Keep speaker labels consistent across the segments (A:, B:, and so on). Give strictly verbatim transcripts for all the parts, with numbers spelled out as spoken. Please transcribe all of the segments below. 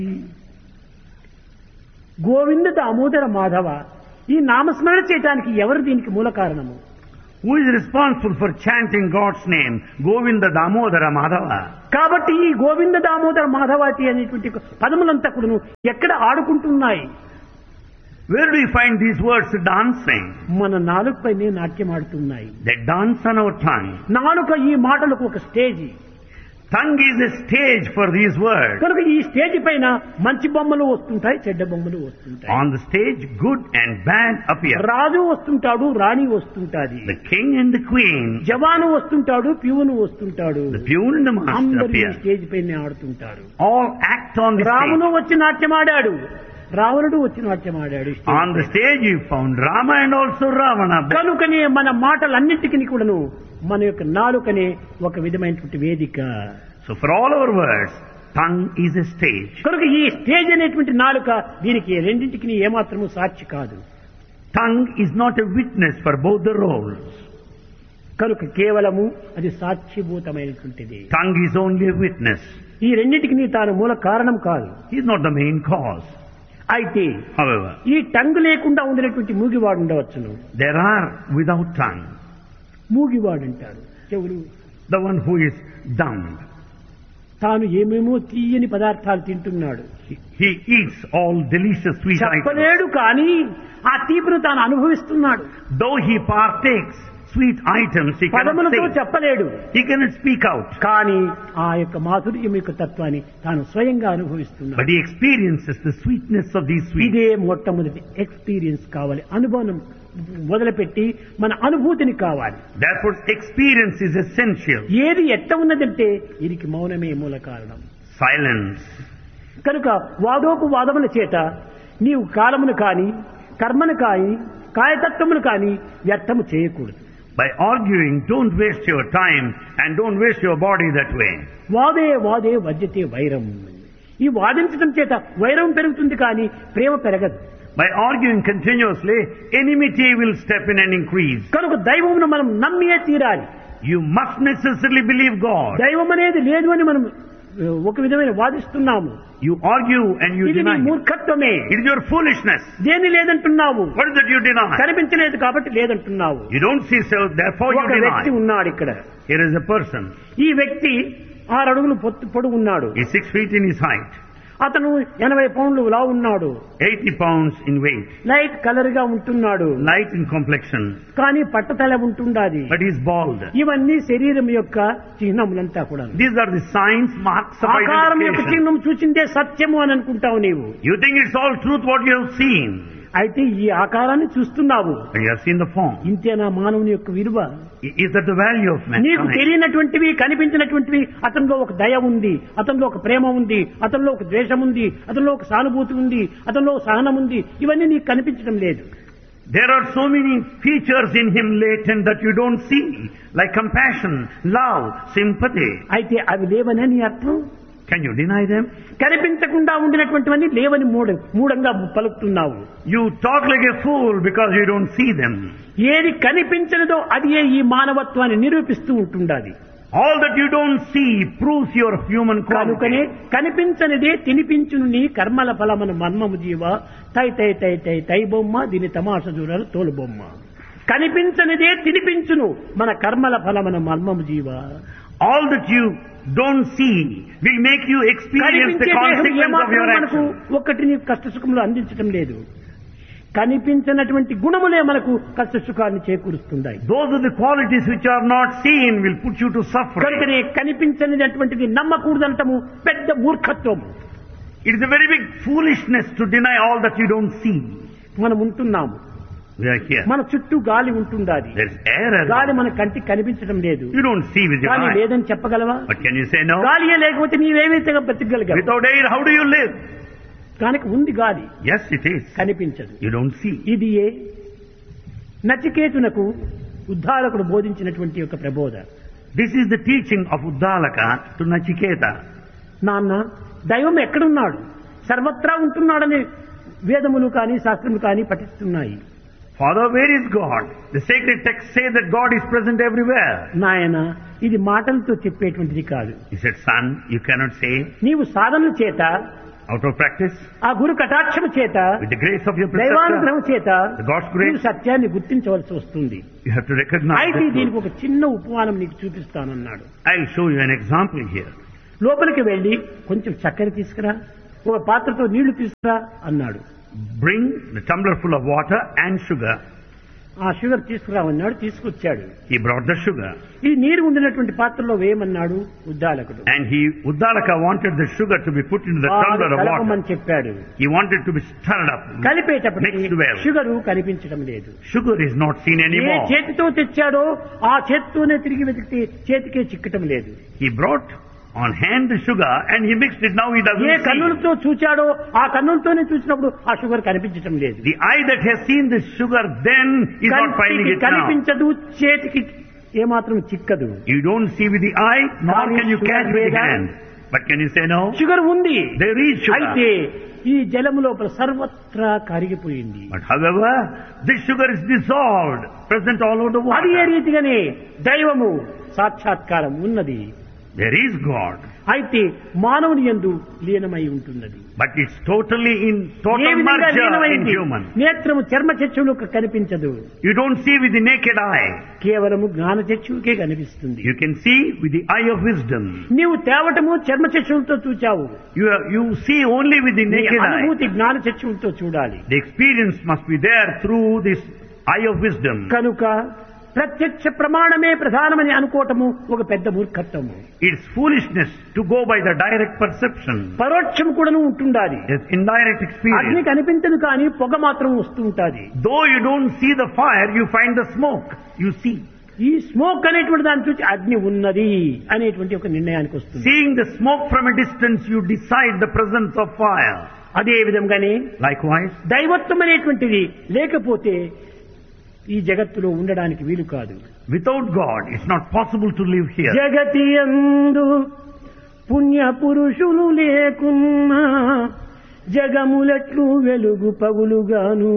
A: గోవింద దామోదర మాధవ ఈ నామస్మరణ చేయడానికి ఎవరు దీనికి మూల కారణము?
B: Who is responsible for chanting God's name? Govinda Damodara Madhava.
A: కాబట్టి ఈ గోవింద దామోదర మాధవాటి అనేటువంటి పదములంతా కూడాను ఎక్కడ ఆడుకుంటున్నాయి?
B: Where do we find these words dancing?
A: మన నాలుకపైనే నాట్యం ఆడుతున్నాయి.
B: They dance on our tongue.
A: నాలుక ఈ మాటలకు ఒక stage.
B: Tongue is a stage for these words.
A: కనుక ఈ స్టేజ్ పైన మంచి బొమ్మలు వస్తుంటాయి, చెడ్డ బొమ్మలు వస్తుంటాయి.
B: On the stage, good and bad appear.
A: రాజు వస్తుంటాడు, రాణి వస్తుంటాది.
B: The king and the queen.
A: జవాను వస్తుంటాడు, ప్యూను వస్తుంటాడు.
B: The peon and the master
A: అందరూ ఈ
B: appear.
A: స్టేజ్ పైన ఆడుతుంటారు.
B: All act on the
A: రామును
B: stage.
A: వచ్చి నాట్యమాడాడు, రావణుడు వచ్చి నాట్యమాడాడు.
B: On the stage you found Rama and also Ravana.
A: కనుకనే మన మాటలన్నింటికి కూడాను మన యొక్క నాలుకనే ఒక విధమైనటువంటి వేదిక.
B: So for all our words, tongue is a stage.
A: కనుక ఈ స్టేజ్ అనేటువంటి నాలుక దీనికి రెండింటికి ఏమాత్రము సాక్షి కాదు.
B: Tongue is not a witness for both the roles.
A: కనుక కేవలము అది సాక్షిభూతమైనటువంటిది.
B: Tongue is only a witness.
A: ఈ రెండింటికి తాను మూల కారణం కాదు.
B: He is not the main cause.
A: అయితే
B: However,
A: ఈ టంగ్ లేకుండా ఉండినటువంటి మూగివాడు ఉండవచ్చును.
B: there are without tongue.
A: మూగివాడు అంటారు చెవులు.
B: The one who is dumb.
A: తాను ఏమేమో తీయని పదార్థాలు తింటున్నాడు.
B: He, he eats all delicious sweet items.
A: చెప్పలేడు కానీ ఆ తీపిని తాను అనుభవిస్తున్నాడు.
B: Though he partakes sweet items, he cannot
A: పదములతో
B: say.
A: చెప్పలేడు
B: He cannot speak out.
A: కానీ ఆ యొక్క మాధుర్యం యొక్క తత్వాన్ని తాను స్వయంగా అనుభవిస్తున్నాడు.
B: But he experiences the sweetness of these sweets.
A: ఇదే మొట్టమొదటి ఎక్స్పీరియన్స్ కావాలి. అనుభవం మొదలుపెట్టి మన అనుభూతిని కావాలి.
B: Therefore, experience is essential.
A: ఏది ఎట్ట ఉన్నదంటే దీనికి మౌనమే మూల కారణం.
B: Silence.
A: కనుక వాదోపు వాదముల చేత నీవు కాలమును కాని కర్మను కాని కాయతత్వమును కాని వ్యర్థము చేయకూడదు.
B: By arguing, don't waste your time and don't waste your body that way.
A: వాదే వాదే వజ్యతే వైరం. ఈ వాదించడం చేత వైరం పెరుగుతుంది కానీ ప్రేమ పెరగదు.
B: By arguing continuously, enmity will step in and increase.
A: కనుక దైవమును మనం నమ్మియే తీరాలి.
B: You must necessarily believe God.
A: దైవం అనేది లేదు అని మనం ఒక విధమైన వాదిస్తున్నాము.
B: You argue and you
A: ఇది నీ
B: deny.
A: మూర్ఖత్వమే.
B: It is your foolishness.
A: దేని లేదంటున్నావు?
B: What is that you deny?
A: కనిపించలేదు కాబట్టి లేదంటున్నావు.
B: You don't see self, therefore you
A: ఒక వ్యక్తి
B: deny.
A: ఉన్నాడు ఇక్కడ.
B: Here is a person.
A: ఈ వ్యక్తి ఆరు అడుగులు పొత్తు పొడుగు ఉన్నాడు.
B: He is six feet in his height.
A: అతను ఎనభై పౌండ్లు లా ఉన్నాడు.
B: eighty pounds in weight.
A: Light colour గా ఉంటున్నాడు.
B: Light in complexion.
A: కానీ పట్టతల ఉంటుండాది.
B: But he is bald.
A: ఇవన్నీ శరీరం యొక్క చిహ్నములంతా కూడా.
B: These are the signs, marks of
A: ఆకారం యొక్క
B: identification.
A: చిహ్నం చూసిందే సత్యము అని అనుకుంటావు నీవు.
B: You think it's all truth what you have seen.
A: అయితే ఈ ఆకారాన్ని చూస్తున్నావు.
B: And you have seen the form.
A: ఇంతేనా మానవుని యొక్క విలువ?
B: Is that the value of man?
A: నీకు తెలియనటువంటివి కనిపించినటువంటివి అతనిలో ఒక దయ ఉంది, అతనిలో ఒక ప్రేమ ఉంది, అతనిలో ఒక ద్వేషం ఉంది, అతనిలో ఒక సానుభూతి ఉంది, అతనిలో ఒక సహనం ఉంది. ఇవన్నీ నీకు కనిపించడం లేదు.
B: There are so many features in him latent that you don't see, like compassion, love, sympathy.
A: అయితే అవి లేవనే నీ అర్థం.
B: Can you deny them?
A: కనిపించకుండా ఉండినటువంటివన్నీ లేవని మూఢ మూఢంగా పలుకుతున్నావు.
B: You talk like a fool because you don't see them.
A: ఏది కనిపించలేదో అది ఈ మానవత్వాన్ని నిరూపిస్తూ ఉంటుండాలి.
B: All that you don't see proves your human
A: కనుకనే
B: quality.
A: కనిపించనిదే తినిపించును నీ కర్మల ఫలమును మర్మము జీవ తై తై తై తై తై బొమ్మ దీని తమాష చూడాలి తోలు బొమ్మ. కనిపించనిదే తినిపించును మన కర్మల ఫలమును మర్మము జీవ.
B: All that you don't see will make you experience the consequence of your
A: మనకు
B: action.
A: ఒక్కటి నీ కష్ట సుఖములు అందించడం లేదు. కనిపించినటువంటి గుణములే మనకు కష్ట సుఖాన్ని చేకూరుస్తున్నాయి.
B: Those are the qualities which are not seen will put you to suffering.
A: కనుకనే కనిపించనిటువంటిది నమ్మకూడదంటము పెద్ద మూర్ఖత్వము.
B: It is a very big foolishness to deny all that you don't see.
A: మనం ఉంటున్నాము.
B: We are here.
A: మన చుట్టూ గాలి ఉంటుండాలి.
B: There is air
A: గాలి
B: around.
A: మన కంటికి కనిపించడం లేదు.
B: You don't see with your
A: గాలి
B: eye.
A: లేదని చెప్పగలవా?
B: But can you say no?
A: గాలియే లేకపోతే నీవేమైతే బతికగలిగావు?
B: Without air, how do you live?
A: కనుక ఉంది గాలి,
B: Yes, it is.
A: కనిపించదు.
B: You don't see.
A: ఇది ఏ నచికేతునకు ఉద్ధారకుడు బోధించినటువంటి యొక్క ప్రబోధ.
B: This is the teaching of Uddalaka to Nachiketa.
A: నాన్న దైవం ఎక్కడున్నాడు? సర్వత్రా ఉంటున్నాడని వేదములు కానీ శాస్త్రములు కానీ పఠిస్తున్నాయి.
B: Father, where is God? The sacred texts say that God is present everywhere.
A: నాయన ఇది మాటలతో చెప్పేటువంటిది కాదు.
B: He said, son, you cannot say.
A: నీవు సాధనల చేత
B: Out of practice,
A: ఆ గురు కటాక్షము చేత,
B: with the grace of your preceptor,
A: దైవానుగ్రహం చేత
B: the God's grace,
A: నీవు సత్యాన్ని గుర్తించవలసి వస్తుంది.
B: you have to recognize
A: అయితే
B: the
A: దీనికి
B: truth.
A: ఒక చిన్న ఉపమానం నీకు చూపిస్తానన్నాడు.
B: I'll show you an example here.
A: లోపలికి వెళ్లి కొంచెం చక్కెర తీసుకురా, ఒక పాత్రతో నీళ్లు తీసుకురా అన్నాడు.
B: Bring the tumbler full of water and sugar.
A: ఆ షుగర్ తీసుకురామన్నాడు, తీసుకొచ్చాడు.
B: He brought the sugar.
A: ఈ నీరు ఉండినటువంటి పాత్రలో వేయమన్నాడు ఉద్దాలకుడు.
B: And he, Uddalaka wanted the sugar to be put into the tumbler of
A: కలపమని
B: water.
A: చెప్పాడు.
B: He wanted to be stirred up.
A: కలిపేటప్పటికి
B: Mixed well.
A: Sugar కనిపించడం లేదు.
B: Sugar is not seen
A: A
B: anymore.
A: చేతితో తెచ్చాడో ఆ చేతితోనే తిరిగి వెతికితే చేతికే చిక్కటం లేదు.
B: He brought on hand the sugar and he mixed it. Now he
A: A
B: doesn't see.
A: కన్నులతో చూచాడో ఆ కన్నులతోనే చూసినప్పుడు ఆ షుగర్ కనిపించటం లేదు.
B: The eye that has seen the sugar then is not finding
A: కంటికి
B: it now.
A: కనిపించదు, చేతికి ఏమాత్రం చిక్కదు.
B: You don't see with the eye, nor can you catch with the hand. But can you say no?
A: Sugar ఉంది.
B: There is
A: అయితే
B: sugar.
A: ఈ జలము లోపల సర్వత్రా కరిగిపోయింది.
B: But however, this sugar is dissolved, present all over the
A: అది ఏ
B: water.
A: రీతిగానే దైవము సాక్షాత్కారం ఉన్నది.
B: There is God.
A: అయితే మానవుని యందు లీనమై ఉంటున్నది.
B: But it's totally in
A: A
B: total
A: విధంగా
B: merger in
A: లీనమైంది?
B: human.
A: నేత్రము చర్మ చక్షువులకు కనిపించదు,
B: You don't see with the naked eye.
A: కేవలము జ్ఞాన చక్షువుకే కనిపిస్తుంది.
B: You can see with the eye of wisdom.
A: నీవు తేవటము చర్మ చక్షువులతో చూచావు,
B: You, you see only with the
A: నీ
B: naked eye.
A: అనుభూతి జ్ఞాన చక్షువులతో చూడాలి.
B: The experience must be there through this eye of wisdom.
A: కనుక ప్రత్యక్ష ప్రమాణమే ప్రధానమని అనుకోవటము ఒక పెద్ద మూర్ఖత్వము.
B: It's foolishness to go by the direct perception.
A: పరోక్షం కూడాను ఉంటుండాలి.
B: It's indirect
A: అగ్ని
B: experience.
A: కనిపించదు కానీ పొగ మాత్రం వస్తూ ఉంటాది.
B: Though you don't see the fire, you find the smoke. You see.
A: ఈ స్మోక్ అనేటువంటి దాన్ని చూసి అగ్ని ఉన్నది అనేటువంటి ఒక నిర్ణయానికి వస్తుంది.
B: Seeing the smoke from a distance, you decide the presence of fire.
A: అదే విధంగానే
B: Likewise,
A: దైవత్వం అనేటువంటిది లేకపోతే ఈ జగత్తులో ఉండడానికి వీలు కాదు.
B: without God, it's not possible to live here.
A: జగతి యందు పుణ్య పురుషులు లేకున్నా జగములట్లు వెలుగు పగులుగాను.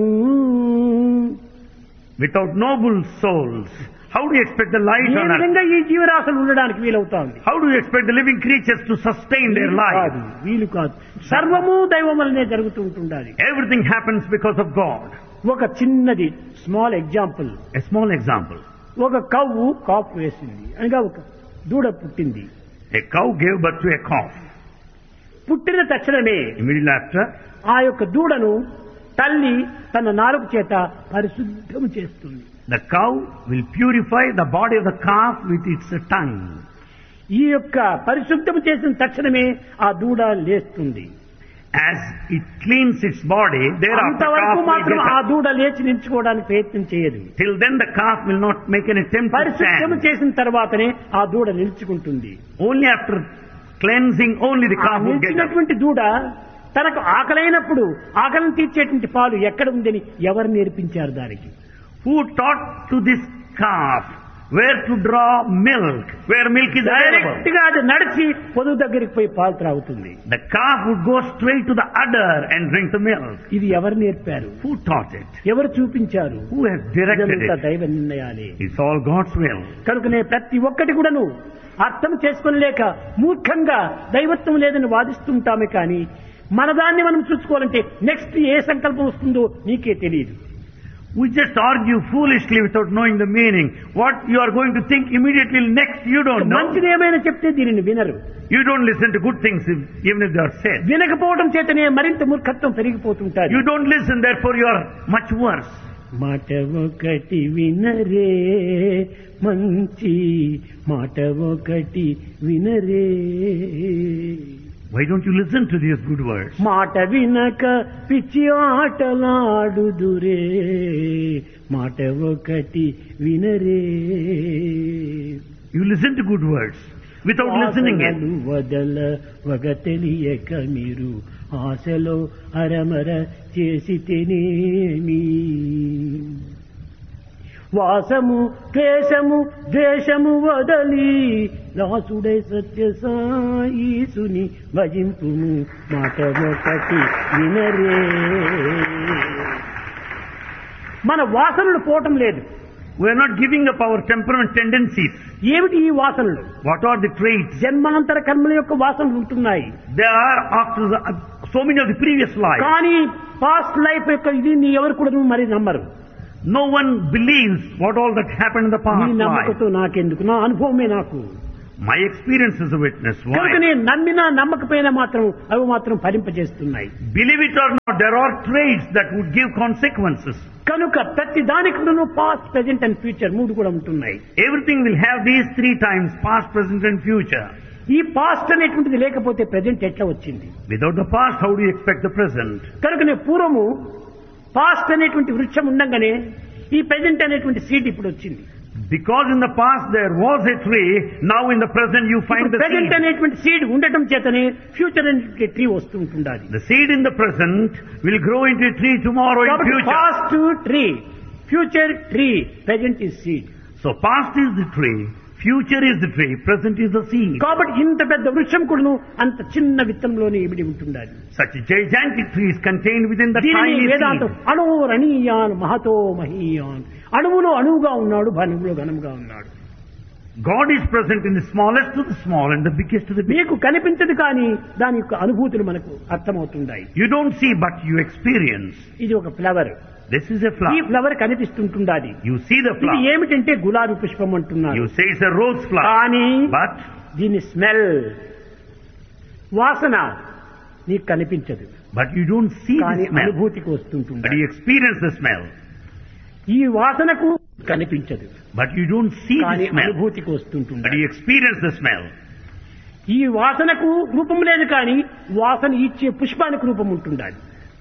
B: Without noble souls, how do you expect the light
A: A
B: on earth?
A: విధంగా ఈ జీవరాశులు ఉండడానికి వీలవుతాంది?
B: How do you expect the living creatures to sustain their
A: వీలు
B: life?
A: కాదు, వీలు కాదు. సర్వము దైవం వల్లనే జరుగుతూ ఉంటుండాలి.
B: Everything happens because of God.
A: ఒక చిన్నది small example.
B: A small example.
A: ఒక కవ్వు కాపు వేసింది అనగా ఒక దూడ పుట్టింది.
B: A cow gave birth to a calf.
A: పుట్టిన తక్షణమే
B: Immediately after,
A: ఆ యొక్క దూడను తల్లి తన నాలుక చేత పరిశుద్ధం చేస్తుంది.
B: the cow will purify the body of the calf with its tongue.
A: ఈ యొక్క పరిశుద్ధం చేసిన తక్షణమే ఆ దూడ లేస్తుంది.
B: As it cleans its body, thereafter
A: అంతవరకు
B: calf will
A: మాత్రం
B: get
A: ఆ
B: up.
A: దూడ లేచి నిల్చుకోవడానికి ప్రయత్నం చేయదు.
B: Till then the calf will not make an attempt to
A: పరిశుద్ధం
B: stand.
A: చేసిన తర్వాతనే ఆ దూడ నిల్చుకుంటుంది.
B: Only after cleansing, only the
A: ఆ
B: calf will get up.
A: నిలిచినటువంటి దూడ తనకు ఆకలైనప్పుడు ఆకలిని తీర్చేటువంటి పాలు ఎక్కడ ఉందని ఎవరు నేర్పించారు దానికి?
B: Who taught to this calf where to draw milk, where milk is
A: direct
B: available?
A: గా అది నడిచి పొదుగు దగ్గరికి పోయి పాలు త్రాగుతుంది.
B: The calf would go straight to the udder and drink the milk.
A: ఇది ఎవరు నేర్పారు?
B: Who taught it?
A: ఎవరు చూపించారు?
B: Who has directed
A: ఇదంతా
B: it?
A: దైవ నిర్ణయాలే.
B: It's all God's will.
A: కనుకనే ప్రతి ఒక్కటి కూడాను అర్థం చేసుకోలేక మూర్ఖంగా దైవత్వం లేదని వాదిస్తుంటామే కానీ మన దాన్ని మనం చూసుకోవాలంటే నెక్స్ట్ ఏ సంకల్పం వస్తుందో నీకే తెలియదు.
B: We just argue foolishly without knowing the meaning. What you are going to think immediately next, you don't know.
A: మంచిది ఏమైనా చెప్తే దీనిని వినరు.
B: You don't listen to good things if, even if they are said.
A: వినకపోవడం చేతనే మరింత మూర్ఖత్వం పెరిగిపోతుంటారు.
B: You don't listen, therefore you are much worse.
A: మాట ఒకటి వినరే మంచి మాట ఒకటి వినరే.
B: Why don't you listen to these good words?
A: మాట వినక పిచ్చి ఆటలాడుదురే మాట ఒకటి వినరే.
B: You listen to good words without listening it.
A: వాసనలు వదల వగ తెలియక మీరు ఆశలో అరమర చేసి తినేమి. వాసము క్లేశము ద్వేషము వదలి దాసుడై సత్య సాయీసుని భజింపుము మాట ఒకటి వినరే. మన వాసనలు పోవటం లేదు.
B: We are not giving up our temperament tendencies.
A: ఏమిటి ఈ వాసనలు?
B: What are the traits?
A: జన్మాంతర కర్మల యొక్క వాసనలు ఉంటున్నాయి.
B: They are after the so many of the previous lives.
A: కానీ పాస్ట్ లైఫ్ యొక్క ఇది నీ ఎవరు కూడా మరి నమ్మరు.
B: No one believes what all that happened in the
A: నీ
B: past life.
A: నమ్మకంతో నాకెందుకు, నా అనుభవమే నాకు.
B: My experience is a witness.
A: కనుక
B: Why?
A: నేను నమ్మినా నమ్మకపోయినా మాత్రం అవి మాత్రం ఫలింపజేస్తున్నాయి.
B: Believe it or not, there are traits that would give consequences.
A: కనుక ప్రతి దానికి పాస్ట్, ప్రెజెంట్ అండ్ ఫ్యూచర్ మూడు కూడా ఉంటున్నాయి.
B: Everything will have these three times, past, present and future.
A: ఈ పాస్ట్ అనేటువంటిది లేకపోతే ప్రెజెంట్ ఎట్లా వచ్చింది?
B: Without the past, how do you expect the present?
A: కనుక నేను పూర్వము పాస్ట్ అనేటువంటి వృక్షం ఉండగానే ఈ ప్రెజెంట్ అనేటువంటి సీడ్ ఇప్పుడు వచ్చింది.
B: Because in the past there was a tree, now in the present you find the
A: present
B: seed.
A: అనేటువంటి సీడ్ ఉండటం చేతనే ఫ్యూచర్ అనేటువంటి ట్రీ వస్తూ ఉంటుండాలి.
B: The seed in the present will grow into a tree tomorrow in
A: కాబట్టి
B: future.
A: Past tree, future tree, present is seed.
B: So past is the tree, future is the tree, present is the seed.
A: కాబట్టి ఇంత పెద్ద వృక్షం కూడాను అంత చిన్న విత్తంలోనే ఇమిడి ఉంటుండాలి.
B: Such gigantic trees contained within the
A: దీనిని
B: tiny
A: వేదాంతం
B: seed.
A: అణోరణీయాన్ మహతో మహీయాన్, అణువులో అణువుగా ఉన్నాడు, ఘనములో ఘనముగా ఉన్నాడు.
B: God is present in the smallest to the small and the biggest to the big.
A: మీకు కనిపించదు కానీ దాని యొక్క అనుభూతులు మనకు అర్థమవుతుంటాయి.
B: You don't see but you experience.
A: ఇది ఒక ఫ్లవర్.
B: This is a
A: ఈ
B: flower.
A: Flower కనిపిస్తుంటుండాలి.
B: You see the
A: ఇది
B: flower.
A: ఏమిటంటే గులాబీ పుష్పం అంటున్నారు.
B: You say it's a rose flower.
A: కానీ
B: But
A: దీని స్మెల్, వాసన నీకు కనిపించదు,
B: but you don't see
A: కానీ
B: the smell.
A: అనుభూతికి
B: But
A: వస్తుంటుంది.
B: you experience the smell.
A: ఈ వాసనకు కనిపించదు
B: But you don't see
A: కానీ
B: the smell.
A: అనుభూతికి
B: But
A: వస్తుంటుంది.
B: you experience the smell.
A: ఈ వాసనకు రూపం లేదు కానీ వాసన ఇచ్చే పుష్పానికి రూపం ఉంటుండాలి.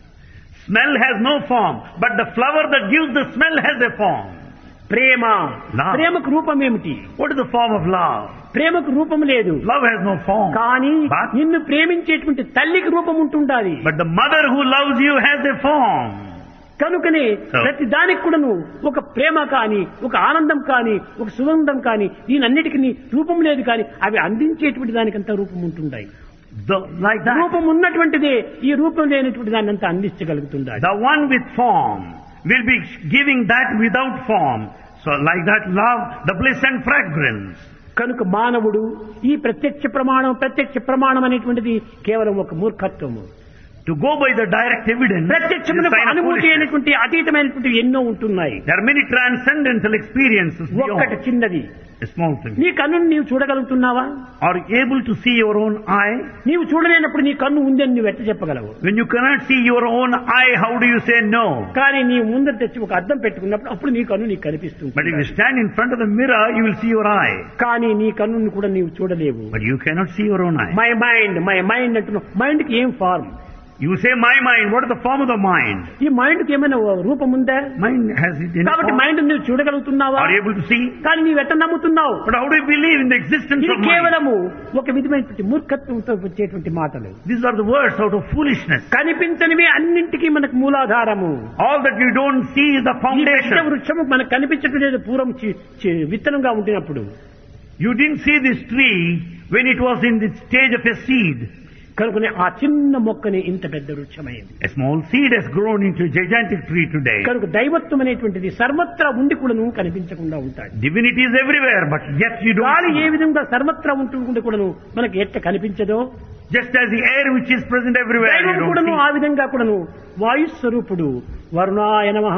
B: Smell has no form, but the flower that gives the smell has a form.
A: Prema,
B: Love.
A: ప్రేమకు రూపం ఏమిటి?
B: What is the form of love?
A: ప్రేమకు రూపం లేదు
B: Love has no form.
A: కానీ
B: But-
A: నిన్ను ప్రేమించేటువంటి తల్లికి రూపం ఉంటుండాలి.
B: But the mother who loves you has a form.
A: కనుకనే
B: So-
A: ప్రతి దానికి కూడాను ఒక ప్రేమ కానీ, ఒక ఆనందం కానీ, ఒక సుగంధం కానీ, దీనన్నిటికీ రూపం లేదు కానీ అవి అందించేటువంటి దానికంతా రూపం ఉంటుంటాయి.
B: The, like that,
A: రూపం ఉన్నటువంటిదే ఈ రూపం లేనటువంటి దాన్ని అంతా అందించగలుగుతుండాలి.
B: the one with form will be giving that without form. So like that love, the bliss and fragrance.
A: కనుక మానవుడు ఈ ప్రత్యక్ష ప్రమాణం, ప్రత్యక్ష ప్రమాణం అనేటువంటిది కేవలం ఒక మూర్ఖత్వము.
B: To go by the direct evidence is a
A: ప్రత్యక్షమునకు
B: sign of
A: అనుభూతి
B: foolishness.
A: అయినటువంటి అతీతమైనటువంటి ఎన్నో ఉంటున్నాయి.
B: There are many transcendental experiences
A: ఒక్కటి
B: beyond
A: చిన్నది,
B: a small thing.
A: నీ కన్నుని నీవు చూడగలుగుతున్నావా?
B: Are you able to see your own eye?
A: నీవు చూడలేనప్పుడు నీ కన్ను ఉందని నువ్వు ఎట్ట చెప్పగలవు?
B: When you cannot see your own eye, how do you say no?
A: కానీ నీవు ముందర తెచ్చి ఒక అద్దం పెట్టుకున్నప్పుడు అప్పుడు నీ కన్ను నీకు
B: But if
A: కనిపిస్తుంది.
B: you stand in front of the mirror, you will see your eye.
A: కానీ నీ కన్నుని కూడా నీవు చూడలేవు.
B: But you cannot see your own eye.
A: My mind, my mind అంటున్నావు. మైండ్ కి ఏం form?
B: You say my mind. What is the form of the mind?
A: ఈ mind కి ఏమైనా రూపం ఉందా?
B: Mind has it in
A: కాబట్టి
B: form?
A: మైండ్ నువ్వు చూడగలుగుతున్నావా?
B: Are you able to see?
A: కానీ నీవు ఎట్ట నమ్ముతున్నావు?
B: But how do you believe in the existence
A: ఇది
B: of mind?
A: కేవలము ఒక విధమైనటువంటి మూర్ఖత్వంతో వచ్చేటువంటి మాటలు.
B: These are the words out of foolishness.
A: కనిపించనివి అన్నింటికీ మనకు మూలాధారము.
B: All that you don't see is the
A: ఈ పెద్ద
B: foundation.
A: వృక్షము మనకు కనిపించట్లేదు పూర్వం చి- చి- విత్తనంగా ఉండినప్పుడు.
B: You didn't see this tree when it was in the stage of a seed.
A: కనుకనే ఆ చిన్న మొక్కని ఇంత పెద్ద వృక్షమైంది.
B: A small seed has grown into a gigantic tree today.
A: కనుక దైవత్వం అనేటువంటిది సర్వత్రా ఉండి కూడాను కనిపించకుండా ఉంటాడు.
B: Divinity is everywhere, but yet you don't
A: గాలి ఏ
B: see.
A: విధంగా సర్వత్రా ఉంటుండే కూడాను మనకి ఎట్ట కనిపించదో,
B: Just as the air which is present everywhere, you
A: దైవం
B: don't
A: కూడాను ఆ
B: see.
A: విధంగా కూడాను వాయు స్వరూపుడు. వరుణాయ నమః.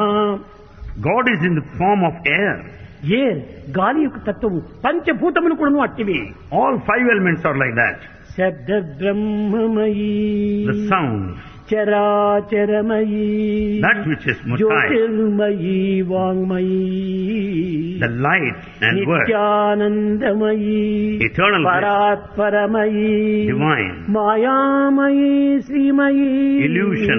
B: God is in the form of air.
A: ఏర్, గాలి యొక్క తత్వము. పంచభూతములు కూడాను అట్టివి.
B: All five elements are like that.
A: శబ్ద బ్రహ్మమయీ,
B: The sound,
A: చరాచరమయీ,
B: that which is mutai,
A: Jyothirmayi వాంగ్మయీ,
B: the light and word,
A: నిత్యానందమయీ,
B: eternal bliss,
A: పరాత్పరమయీ,
B: divine,
A: మాయామయీ, శ్రీమయీ,
B: Illusion.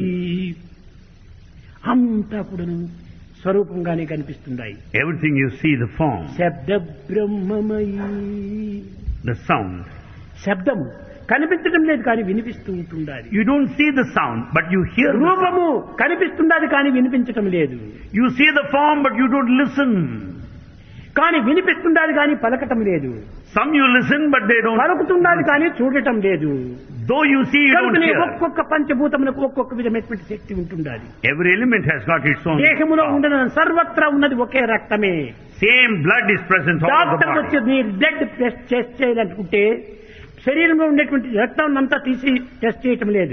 A: అంతా కూడాను స్వరూపంగానే కనిపిస్తున్నాయి.
B: everything you see, the form,
A: శబ్ద బ్రహ్మమయీ.
B: the sound.
A: శబ్దము కనిపించడం లేదు కానీ వినిపిస్తూ ఉంటుండాలి.
B: You don't see the sound, but you hear the sound.
A: రూపము కనిపిస్తుండాలి కానీ వినిపించటం లేదు.
B: You see the form, but you don't listen.
A: కానీ వినిపిస్తుండాలి కానీ పలకటం లేదు.
B: Some you listen, but they don't.
A: పలుకుతుండాలి కానీ చూడటం లేదు.
B: Though you see, you don't
A: కనుకనే
B: hear.
A: ఒక్కొక్క పంచభూతములకు ఒక్కొక్క విధమైనటువంటి శక్తి ఉంటుండాలి.
B: Every element has got its own
A: దేహములో
B: power.
A: ఉండన సర్వత్రా ఉన్నది ఒకే రక్తమే.
B: Same blood is present all over the
A: doctor
B: body.
A: వచ్చి మీరు బ్లడ్ టెస్ట్ చేయాలనుకుంటే శరీరంలో ఉండేటువంటి రక్తం అంతా తీసి టెస్ట్ చేయటం లేదు.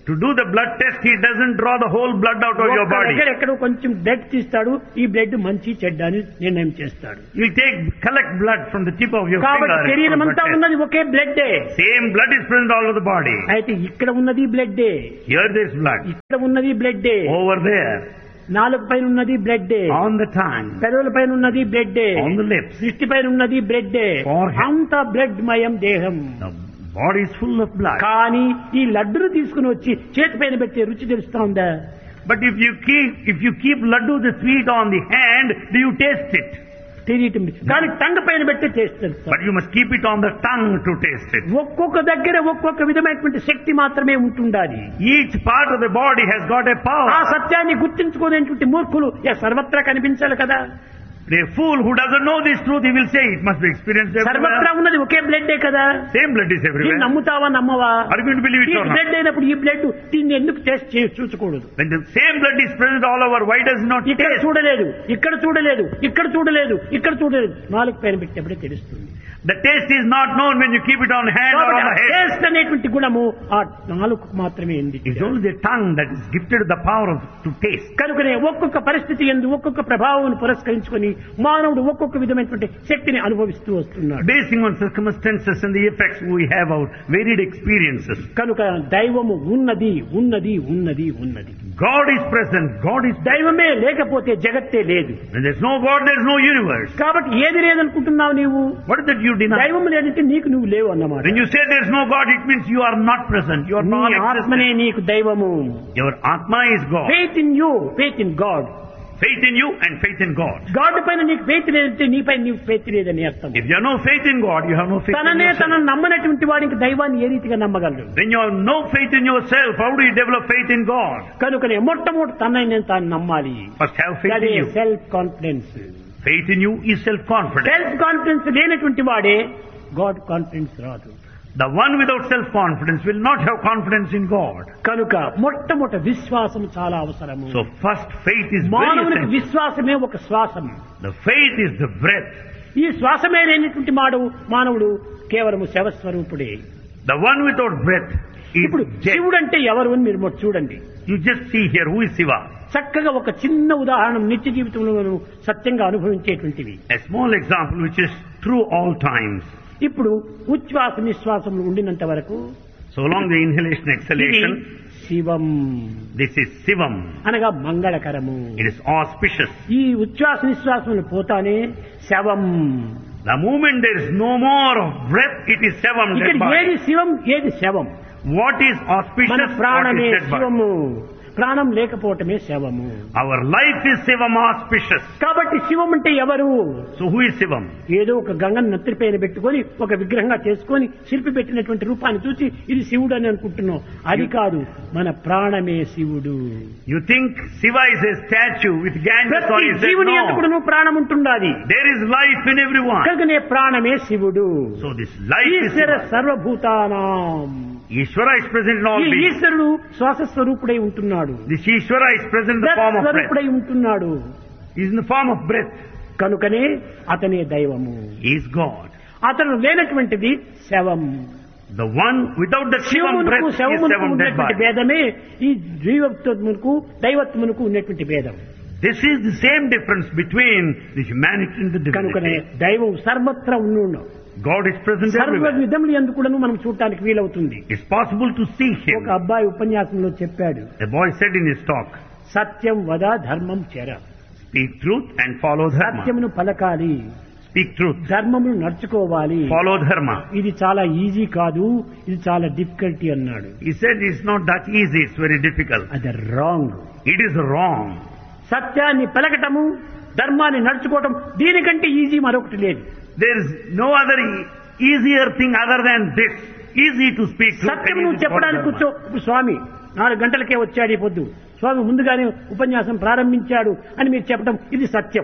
B: To do the blood test, he doesn't draw the whole blood out of your
A: ఒక్క
B: body.
A: దగ్గర ఎక్కడో కొంచెం బ్లడ్ తీస్తాడు, ఈ బ్లడ్ మంచి చెడ్డ అని నిర్ణయం చేస్తాడు.
B: He'll take, collect blood from the tip of your
A: కాబట్టి
B: finger.
A: శరీరం
B: for
A: అంతా
B: blood test.
A: ఉన్నది ఒకే బ్లడ్డే.
B: Same blood is present all over the body.
A: అయితే ఇక్కడ ఉన్నది బ్లడ్డే,
B: Here there is blood.
A: ఇక్కడ ఉన్నది బ్లడ్డే,
B: Over there,
A: నాలుగు పైన ఉన్నది బ్లడ్డే,
B: on the tongue,
A: పెదవుల పైన ఉన్నది బ్లడ్డే,
B: on the lips.
A: దృష్టి పైన ఉన్నది బ్లడ్డే.
B: Forehead.
A: అంతా బ్లడ్ మయం దేహం.
B: The body is full of blood.
A: కానీ ఈ లడ్డును తీసుకుని వచ్చి చేతి పైన పెట్టే రుచి తెలుస్తా ఉందా?
B: But if you keep, if you keep laddu the sweet on the hand, do you taste it?
A: తెలియటం కానీ టంగ్ పైన పెట్టి టేస్ట్ తెలుస్తా.
B: But you must keep it on the tongue to taste it.
A: ఒక్కొక్క దగ్గర ఒక్కొక్క విధమైనటువంటి శక్తి మాత్రమే ఉంటుండాలి.
B: Each part of the body has got a power.
A: ఆ సత్యాన్ని గుర్తించుకోలేనటువంటి మూర్ఖులు ఇక సర్వత్రా కనిపించాలి కదా.
B: A fool who doesn't know this truth, he will say it must be experienced
A: సర్వత్రా
B: everywhere.
A: ఉన్నది ఒకే బ్లడ్డే కదా.
B: Same blood is
A: దీన్ని
B: everywhere.
A: నమ్ముతావా నమ్మవా?
B: Are you going to believe it
A: ఈ
B: or not?
A: బ్లడ్ అయినప్పుడు ఈ బ్లడ్ దీన్ని ఎందుకు టెస్ట్ చేసి చూసుకోకూడదు?
B: When the same blood is present all over, why does it not
A: ఇక్కడ
B: taste?
A: చూడలేదు, ఇక్కడ చూడలేదు, ఇక్కడ చూడలేదు, ఇక్కడ చూడలేదు, నాలుగు పైన పెట్టినప్పుడే తెలుస్తుంది.
B: The taste is not known when you keep it on hand or on the head.
A: Taste అనేటువంటి గుణము ఆ నాలుగు మాత్రమే ఉంది.
B: It's only the tongue that is gifted the power of, to taste.
A: కనుకనే ఒక్కొక్క పరిస్థితి ఎందు ఒక్కొక్క ప్రభావం పురస్కరించుకొని మానవుడు ఒక్కొక్క విధమైనటువంటి శక్తిని అనుభవిస్తూ వస్తున్నాడు.
B: Basing on circumstances and the effects, we have our varied experiences.
A: కనుక దైవము ఉన్నది ఉన్నది ఉన్నది ఉన్నది.
B: God is present. God is.
A: దైవమే లేకపోతే జగత్తే లేదు.
B: When there's no God, there's no universe.
A: కాబట్టి ఏది లేదనుకుంటున్నావు నీవు?
B: What is that you deny?
A: దైవం లేదంటే నీకు నువ్వు లేవు అన్నమాట.
B: When you say there's no God, it means you are not present. You are
A: నీ
B: non-existent.
A: ఆత్మనే నీకు దైవము.
B: Your Atma is God.
A: Faith in you, faith in God.
B: Faith in you and faith in God.
A: God పైన నీకు faith లేదంటే నీపై నీకు faith లేదని అర్థం.
B: If you have no faith in God, you have no faith in
A: తననే
B: yourself.
A: తనను నమ్మనటువంటి వాడికి దైవాన్ని ఏ రీతిగా నమ్మగలడు?
B: When you have no faith in yourself, how do you develop faith in God?
A: కనుకనే మొట్టమొదటి తనని నేను తాను నమ్మాలి.
B: First have faith
A: అదే
B: in you.
A: Self confidence.
B: Faith in you is self-confidence.
A: Self confidence లేనటువంటి వాడే గాడ్ కాన్ఫిడెన్స్ రాదు.
B: The one without self-confidence will not have confidence in God.
A: కనుక మొట్టమొదటి విశ్వాసం చాలా అవసరము.
B: So first faith is very
A: మానవునికి
B: essential.
A: విశ్వాసమే ఒక శ్వాసం.
B: The faith is the breath.
A: ఈ శ్వాసమే లేనటువంటి మాడు మానవుడు కేవలము శవస్వరూపుడే.
B: The one without breath is
A: ఇప్పుడు
B: dead.
A: శివుడు అంటే ఎవరు అని మీరు మొదట చూడండి.
B: You just see here who is Shiva.
A: చక్కగా ఒక చిన్న ఉదాహరణ నిత్య జీవితంలో మనం సత్యంగా అనుభవించేటువంటివి.
B: A small example which is true all times.
A: ఇప్పుడు ఉచ్ఛ్వాస నిశ్వాసములు ఉండినంత వరకు
B: So long the inhalation
A: ఇది
B: exhalation,
A: Shivam
B: this is Shivam.
A: అనగా మంగళకరము.
B: It is auspicious.
A: ఈ ఉచ్ఛ్వాస నిశ్వాసములు పోతానే శవం.
B: The moment there is no more of breath, it is Shivam,
A: ఇక్కడ
B: dead body.
A: ఏది శివం ఏది శవం?
B: What is
A: మన
B: auspicious? What
A: ప్రాణమే
B: is dead body?
A: శివము, ప్రాణం లేకపోవటమే శవము.
B: Our life is Shivam auspicious.
A: కాబట్టి శివం అంటే ఎవరు?
B: So who is Shivam?
A: ఏదో ఒక గంగను నెత్తిపైన పెట్టుకొని ఒక విగ్రహంగా చేసుకొని శిల్పి పెట్టినటువంటి రూపాన్ని చూసి ఇది శివుడు అని అనుకుంటున్నాం. అది కాదు, మన ప్రాణమే శివుడు.
B: You think Shiva is a statue with Ganges
A: ప్రతి
B: on his head?
A: జీవుని
B: No.
A: ఎందుకు ప్రాణం ఉంటుండాలి.
B: There is life in everyone.
A: కనుకనే ప్రాణమే శివుడు.
B: So this life is
A: Eshwara
B: Shiva.
A: సర్వభూతానాం.
B: Ishvara is present in all
A: ఈ
B: beings.
A: ఈశ్వరుడు శ్వాస స్వరూపుడై ఉంటున్నాడు.
B: This Ishvara is present in the form of breath.
A: స్వరూపుడై ఉంటున్నాడు.
B: He is in the form of breath.
A: కనుకనే అతనే దైవము.
B: He is God.
A: అతను లేనటువంటిది శవం.
B: The one without the Shivam
A: శివమునకు
B: breath is
A: శవమునకు
B: Shivam, dead
A: ఉన్నటువంటి
B: body.
A: భేదమే ఈ జీవత్వమునకు దైవత్వమునకు ఉన్నటువంటి భేదం.
B: This is the same difference between the humanity and the
A: కనుకనే
B: divinity.
A: దైవం సర్వత్రా ఉన్ను
B: God is present
A: సర్వ
B: everywhere.
A: విధములు ఎందుకును మనం చూడటానికి వీలవుతుంది.
B: It's possible to see
A: ఒక
B: him.
A: అబ్బాయి ఉపన్యాసంలో చెప్పాడు,
B: The boy said in his talk,
A: సత్యం వద ధర్మం చెర.
B: speak truth and follow dharma.
A: సత్యమును పలకాలి,
B: Speak truth.
A: ధర్మమును నడుచుకోవాలి.
B: Follow dharma.
A: ఇది చాలా ఈజీ కాదు, ఇది చాలా డిఫికల్టీ అన్నాడు.
B: He said it's not that easy, it's very difficult.
A: అది రాంగ్.
B: It is wrong.
A: సత్యాన్ని పలకటము, ధర్మాన్ని నడుచుకోవటం దీనికంటే ఈజీ మరొకటి లేదు.
B: There is no other e- easier thing other than this. Easy to speak truth.
A: Satyam
B: and
A: నువ్వు
B: easy to follow
A: చెప్పడానికి
B: dharma.
A: కూర్చో. ఇప్పుడు స్వామి నాలుగు గంటలకే వచ్చాడు ఈ పొద్దు, స్వామి ముందుగానే ఉపన్యాసం ప్రారంభించాడు అని మీరు చెప్పడం ఇది సత్యం.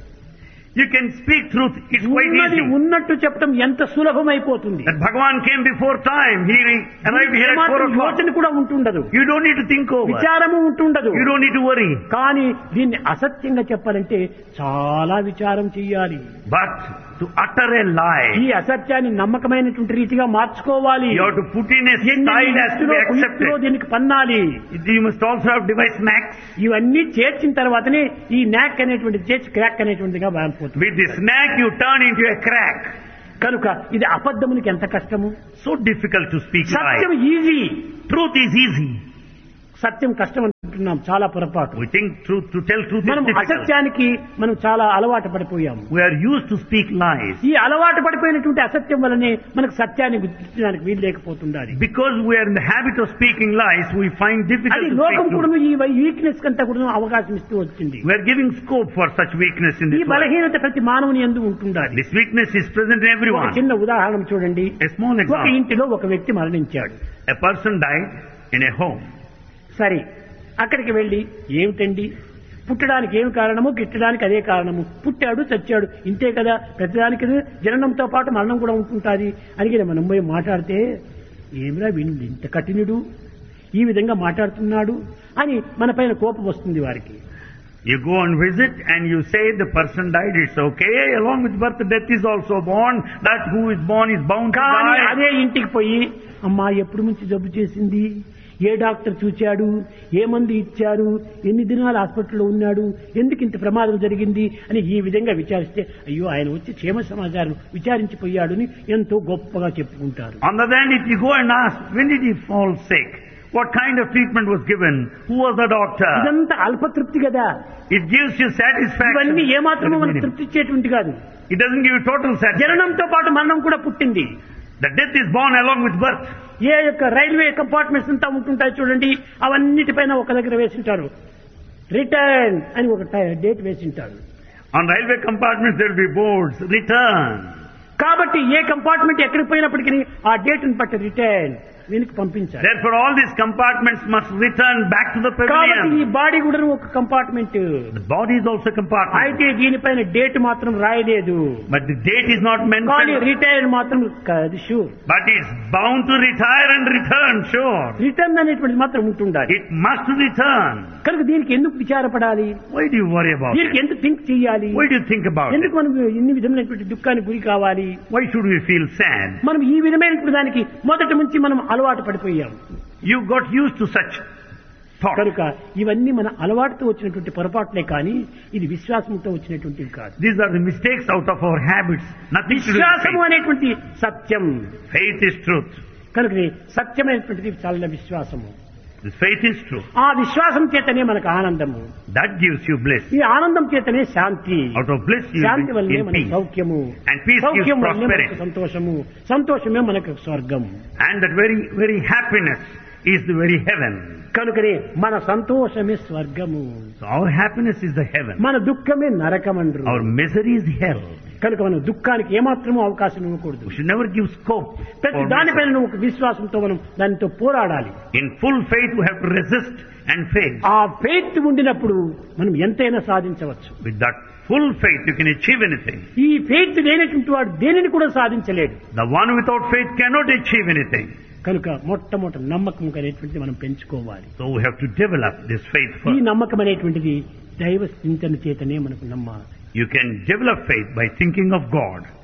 B: You can speak truth, it's quite
A: ఉన్నది
B: easy.
A: ఉన్నట్టు చెప్పడం ఎంత సులభమైపోతుంది.
B: That Bhagavan came before time, he re- arrived here at four
A: ఏమాత్రం
B: o'clock.
A: యోచన కూడా ఉంటుండదు,
B: You don't need to think over.
A: విచారము ఉంటుండదు.
B: You don't need to worry.
A: కానీ దీన్ని అసత్యంగా చెప్పాలంటే చాలా విచారం చెయ్యాలి.
B: But to utter a lie.
A: ఈ అసత్యాన్ని నమ్మకమైనటువంటి రీతిగా మార్చుకోవాలి.
B: You have to put in a side as to be accepted.
A: దీనికి పన్నాలి.
B: You must also have devised knacks.
A: ఇవన్నీ చేర్చిన తర్వాతనే ఈ నాక్ అనేటువంటి చేర్చి క్రాక్ అనేటువంటిదిగా మారిపోతుంది.
B: With this knack you turn into a crack.
A: కనుక ఇది అబద్ధమునికి ఎంత కష్టము.
B: So difficult to speak
A: Satyam
B: lies.
A: Easy.
B: Truth is easy.
A: సత్యం కష్టం అనుకుంటున్నాం, చాలా పొరపాటు.
B: We think truth, to tell truth is
A: మనం
B: difficult.
A: అసత్యానికి మనం చాలా అలవాటు పడిపోయాము.
B: We are used to speak lies.
A: ఈ అలవాటు పడిపోయినటువంటి అసత్యం వల్లనే మనకు సత్యాన్ని గుర్తించడానికి వీలు లేకపోతుండాలి.
B: Because we are in the habit of speaking lies, we find difficult
A: అది
B: to
A: లోకం
B: speak
A: కూడా
B: truth.
A: ఈ వీక్నెస్ కంతా కూడా అవకాశం ఇస్తూ వచ్చింది.
B: We are giving scope for such weakness in
A: ఈ
B: this world.
A: బలహీనత ప్రతి మానవుని యందు ఉంటుండాలి.
B: This weakness is present in
A: ఒక
B: everyone.
A: చిన్న ఉదాహరణ చూడండి.
B: A small
A: ఒక
B: example.
A: ఇంటిలో ఒక వ్యక్తి మరణించాడు.
B: A person died in a home.
A: సరే, అక్కడికి వెళ్లి ఏమిటండి పుట్టడానికి ఏమి కారణము, గిట్టడానికి అదే కారణము, పుట్టాడు చచ్చాడు ఇంతే కదా, ప్రతిదానికి జననంతో పాటు మరణం కూడా ఉంటుంటుంది అని మనం పోయి మాట్లాడితే ఏమిరా వినుంది ఇంత కఠినుడు ఈ విధంగా మాట్లాడుతున్నాడు అని మన పైన కోపం వస్తుంది వారికి.
B: You go and visit and you say the person died, it's okay, along with birth death is also born, that who is born is bound to
A: కానీ
B: die.
A: అదే ఇంటికి పోయి అమ్మా ఎప్పుడు నుంచి జబ్బు చేసింది, ఏ డాక్టర్ చూచాడు, ఏ మందు ఇచ్చారు, ఎన్ని దినాలు హాస్పిటల్లో ఉన్నాడు, ఎందుకు ఇంత ప్రమాదం జరిగింది అని ఈ విధంగా విచారిస్తే అయ్యో ఆయన వచ్చి క్షేమ సమాచారం విచారించిపోయాడు అని ఎంతో గొప్పగా చెప్పుకుంటారు.
B: On the other hand, if you go and ask, when did he fall sick? What kind of treatment was given? Who was the doctor?
A: ఇదంతా అల్పతృప్తి కదా.
B: It gives you satisfaction.
A: ఇవన్నీ ఏమాత్రమూ మనకు తృప్తి ఇచ్చేటువంటి కాదు.
B: It doesn't give you total satisfaction.
A: జననంతో పాటు మరణం కూడా పుట్టింది.
B: The death is born along with birth.
A: ఏ యొక్క రైల్వే కంపార్ట్మెంట్స్ అంతా ఉంటుంటాయి చూడండి, అవన్నిటిపైన ఒక దగ్గర వేసింటారు రిటర్న్ అని ఒక date వేసింటారు.
B: On railway compartments there will be boards, return.
A: కాబట్టి ఏ కంపార్ట్మెంట్ ఎక్కడికి పోయినప్పటికీ ఆ డేట్ ని బట్టి రిటర్న్ వెనక్కి పంపించాలి.
B: Therefore all these compartments must return back to the
A: కాబట్టి ఈ
B: pavilion.
A: బాడీ కూడా ఒక compartment.
B: The body is also a compartment.
A: అయితే దీనిపైన డేట్ మాత్రం రాయలేదు,
B: But the date is not
A: కానీ
B: mentioned.
A: రిటైర్ మాత్రం అది sure.
B: But it's bound to retire and return, sure.
A: Return అనేటువంటిది మాత్రం ఉంటుండాలి.
B: It must return.
A: కనుక దీనికి ఎందుకు విచారపడాలి,
B: Why do you worry about
A: దీనికి
B: it?
A: ఎందుకు థింక్ చేయాలి,
B: Why do you think about it?
A: ఎందుకు మనం ఇన్ని విధమైనటువంటి దుఃఖానికి గురి కావాలి.
B: Why should we feel sad?
A: మనం ఈ విధమైనటువంటి దానికి మొదటి నుంచి మనం అలవాటు పడిపోయాం.
B: You got used to such thought.
A: కనుక ఇవన్నీ మన అలవాటుతో వచ్చినటువంటి పొరపాట్లే కానీ ఇది విశ్వాసంతో వచ్చినటువంటివి కాదు.
B: These are the mistakes out of our habits. Nothing to do with
A: విశ్వాసము
B: faith.
A: అనేటువంటి సత్యం.
B: Faith is truth.
A: కనుక సత్యమైనటువంటిది చాలా విశ్వాసము.
B: This faith is truth.
A: ఆ విశ్వాసం చేతనే మనకు ఆనందము,
B: That gives you bliss.
A: ఈ ఆనందం చేతనే శాంతి,
B: Out of bliss you
A: Shanti
B: will be
A: వల్లనే
B: in
A: మనకు
B: peace.
A: సౌఖ్యము,
B: And peace gives
A: సౌఖ్యం వల్లనే మనకు
B: prosperity.
A: సంతోషము, సంతోషమే మనకు స్వర్గం.
B: And that very, very happiness is the very heaven.
A: కనుకనే మన సంతోషమే స్వర్గము,
B: So our happiness is the heaven.
A: మన దుఃఖమే నరకమండ్రు.
B: Our misery is hell.
A: కనుక మనం దుఃఖానికి ఏమాత్రమూ అవకాశం ఇవ్వకూడదు.
B: We should never give scope.
A: ప్రతి
B: for
A: దానిపైన
B: misery.
A: నువ్వు ఒక విశ్వాసంతో మనం దానితో పోరాడాలి.
B: In full faith we have to resist and face.
A: ఆ ఫెయిత్ ఉండినప్పుడు మనం ఎంతైనా సాధించవచ్చు.
B: With that full faith you can achieve anything.
A: ఈ ఫెయిత్ లేనటువంటి వాడు దేనిని కూడా సాధించలేడు.
B: The one without faith cannot achieve anything.
A: కనుక మొట్టమొదటి నమ్మకం అనేటువంటిది మనం పెంచుకోవాలి.
B: So we have to develop this faith
A: ఈ
B: first.
A: నమ్మకం అనేటువంటిది దైవ చింతన చేతనే మనకు నమ్మాలి.
B: You can develop faith by thinking of God.